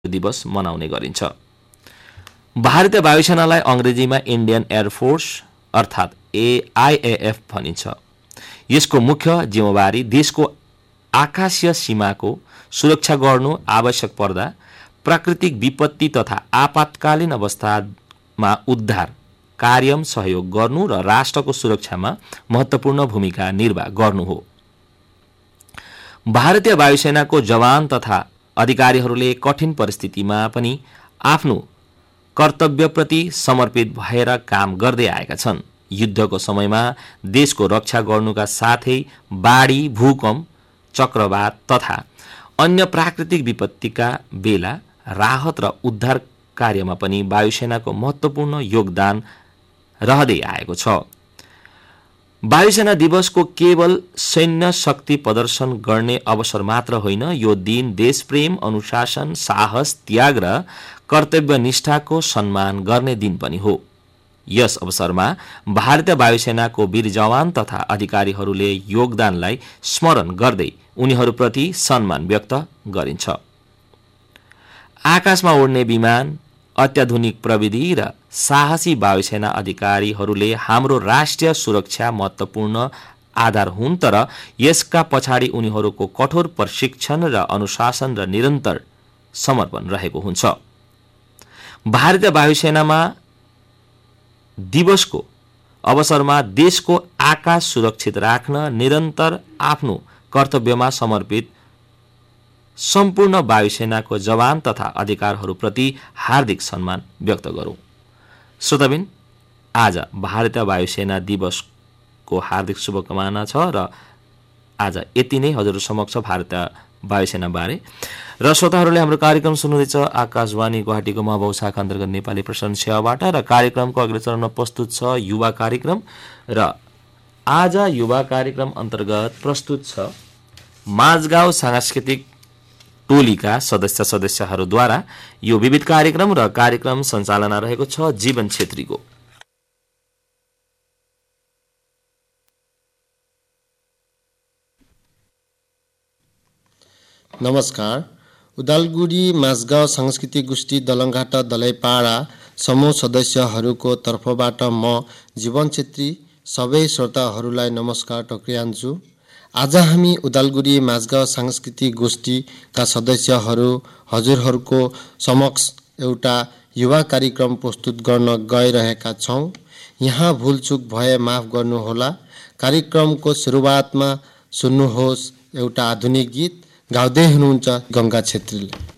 दिवस मनाउने गरिन्छ। भारतीय वायुसेनालाई अंग्रेजीमा इन्डियन एयरफोर्स अर्थात् AIAF भनिन्छ। यसको मुख्य जिम्मेवारी देशको आकाशीय सीमाको सुरक्षा गर्नु, आवश्यक पर्दा प्राकृतिक विपत्ति तथा आपतकालीन अवस्थामा उद्धार कार्यमा सहयोग गर्नु र राष्ट्रको सुरक्षामा महत्त्वपूर्ण भूमिका निर्वाह गर्नु हो। भारतीय वायुसेनाको जवान तथा अधिकारीहरूले कठिन परिस्थितिमा पनि आफ्नो कर्तव्यप्रति समर्पित भएर काम गर्दै आएका छन्। युद्धको समयमा देशको रक्षा गर्नुका साथै बाढी, भूकम्प, चक्रवात तथा अन्य प्राकृतिक विपत्तिका बेला राहत र उद्धार कार्यमा पनि वायुसेनाको महत्त्वपूर्ण योगदान रहँदै आएको छ। वायुसेना दिवसको केवल सैन्य शक्ति प्रदर्शन गर्ने अवसर मात्र होइन, यो दिन देशप्रेम, अनुशासन, साहस, त्याग र कर्तव्यनिष्ठाको सम्मान गर्ने दिन पनि हो। यस अवसरमा भारतीय वायुसेनाको वीर जवान तथा अधिकारीहरूले योगदानलाई स्मरण गर्दै उनीहरूप्रति सम्मान व्यक्त गरिन्छ। आकाशमा उड्ने विमान, अत्याधुनिक प्रविधि र साहसी वायुसेना अधिकारीहरूले हाम्रो राष्ट्रिय सुरक्षा महत्त्वपूर्ण आधार हुन्, तर यसका पछाडि उनीहरूको कठोर प्रशिक्षण र अनुशासन र निरन्तर समर्पण रहेको हुन्छ। भारतीय वायुसेनामा दिवसको अवसरमा देशको आकाश सुरक्षित राख्न निरन्तर आफ्नो कर्तव्यमा समर्पित सम्पूर्ण वायुसेनाको जवान तथा अधिकारीहरूप्रति हार्दिक सम्मान व्यक्त गरौं। श्रोताबिन, आज भारतीय वायुसेना दिवसको हार्दिक शुभकामना छ र आज यति नै हजुर समक्ष भारतीय वायुसेना बारे। र श्रोताहरूले हाम्रो कार्यक्रम सुन्नुहुँदैछ आकाशवाणी गुवाहाटीको महाभाउ शाखा अन्तर्गत नेपाली प्रसारण सेवाबाट र कार्यक्रमको अग्लो चरणमा प्रस्तुत छ युवा कार्यक्रम र आज युवा कार्यक्रम अन्तर्गत प्रस्तुत छ माझगाउँ सांस्कृतिक टोलीका सदस्यहरूद्वारा यो विविध कार्यक्रम र कार्यक्रम सञ्चालना रहेको छ जीवन छेत्रीको। नमस्कार। उदालगुडी माझगाउँ सांस्कृतिक गोष्ठी दलंघाट दलैपाडा समूह सदस्यहरूको तर्फबाट म जीवन छेत्री सबै श्रोताहरूलाई नमस्कार टक्र्याउँछु। आज हामी उदालगुडी माझगाउँ सांस्कृतिक गोष्ठीका सदस्यहरू हजुरहरूको समक्ष एउटा युवा कार्यक्रम प्रस्तुत गर्न गइरहेका छौँ। यहाँ भुलचुक भए माफ गर्नुहोला। कार्यक्रमको सुरुवातमा सुन्नुहोस् एउटा आधुनिक गीत। गाउँदै हुनुहुन्छ गंगा छेत्रीले।